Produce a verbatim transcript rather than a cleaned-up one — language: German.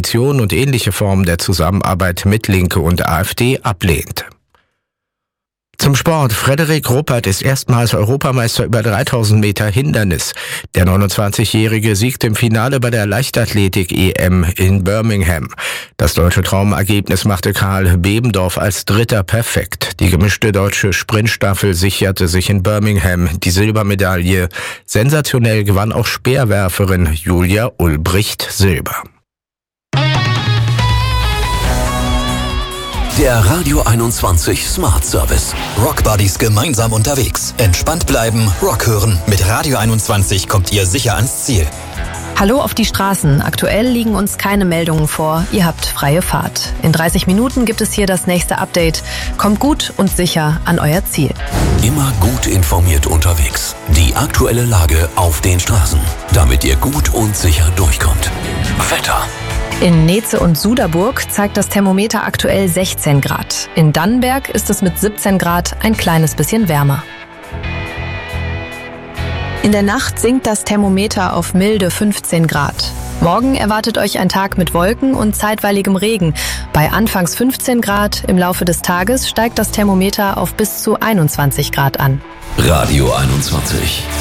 Koalition und ähnliche Formen der Zusammenarbeit mit Linke und AfD ablehnt. Zum Sport. Frederik Ruppert ist erstmals Europameister über dreitausend Meter Hindernis. Der neunundzwanzigjährige siegte im Finale bei der Leichtathletik-E M in Birmingham. Das deutsche Traumergebnis machte Karl Bebendorf als Dritter perfekt. Die gemischte deutsche Sprintstaffel sicherte sich in Birmingham die Silbermedaille. Sensationell gewann auch Speerwerferin Julia Ulbricht Silber. Der Radio einundzwanzig Smart Service. Rock Buddies gemeinsam unterwegs. Entspannt bleiben, Rock hören. Mit Radio einundzwanzig kommt ihr sicher ans Ziel. Hallo auf die Straßen. Aktuell liegen uns keine Meldungen vor. Ihr habt freie Fahrt. In dreißig Minuten gibt es hier das nächste Update. Kommt gut und sicher an euer Ziel. Immer gut informiert unterwegs. Die aktuelle Lage auf den Straßen. Damit ihr gut und sicher durchkommt. Wetter. In Neze und Suderburg zeigt das Thermometer aktuell sechzehn Grad. In Dannenberg ist es mit siebzehn Grad ein kleines bisschen wärmer. In der Nacht sinkt das Thermometer auf milde fünfzehn Grad. Morgen erwartet euch ein Tag mit Wolken und zeitweiligem Regen. Bei anfangs fünfzehn Grad im Laufe des Tages steigt das Thermometer auf bis zu einundzwanzig Grad an. Radio einundzwanzig.